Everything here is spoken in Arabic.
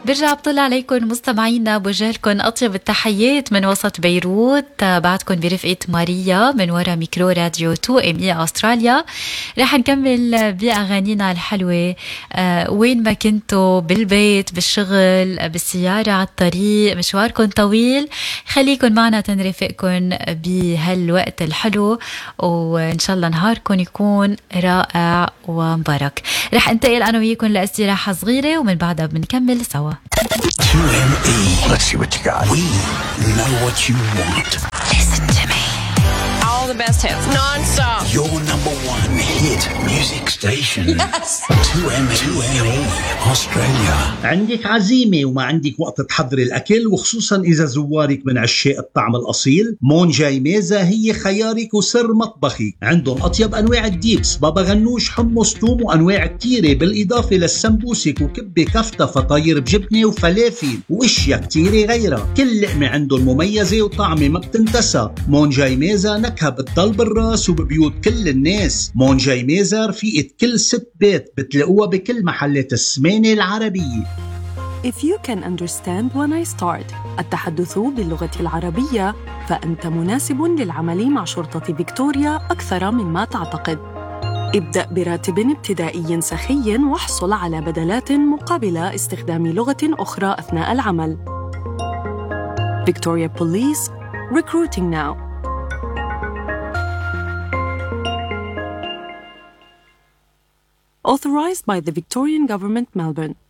برجع بطلع عليكم مستمعينا، بوجه لكم أطيب التحيات من وسط بيروت. بعدكم برفقة ماريا من وراء ميكرو راديو 2ME أستراليا. رح نكمل بأغانينا الحلوة وين ما كنتوا، بالبيت، بالشغل، بالسيارة، على الطريق، مشواركم طويل، خليكن معنا تنرفقكن بهالوقت الحلو، وإن شاء الله نهاركم يكون رائع ومبارك. رح انتقل أنا وياكم لاستراحة صغيرة، ومن بعدها بنكمل سوا. 2ME. Let's see what you got. We know what you want. Listen to me. All the best hits, non-stop. Your number one hit music station. Yes. 2ME Australia. عندك عزيمة وما عندك وقت تحضري الأكل، وخصوصا إذا زوارك من عشاق الطعم الأصيل، مونجاي ميزة هي خيارك وسر مطبخي. عندهم أطيب أنواع الديبس، بابا غنوش، حمص، توم، وأنواع كتيرة، بالإضافة للسمبوسك وكبة كفتة، فطاير بجبنة وفلافل وإشياء كتيرة غيرها. كل لقمة عندهم مميزة وطعمة ما بتنتسى. مونجاي ميزة نكهة بتضل بالراس وببيوت كل الناس. مونجاي ميزة رفيقة كل ست بيت، بتلاقوها بكل محلات السمانة العربية. If you can understand when I start التحدث باللغة العربية، فأنت مناسب للعمل مع شرطة فيكتوريا أكثر مما تعتقد. ابدأ براتب ابتدائي سخي واحصل على بدلات مقابل استخدام لغة أخرى أثناء العمل. Victoria Police, recruiting now. Authorized by the Victorian Government, Melbourne.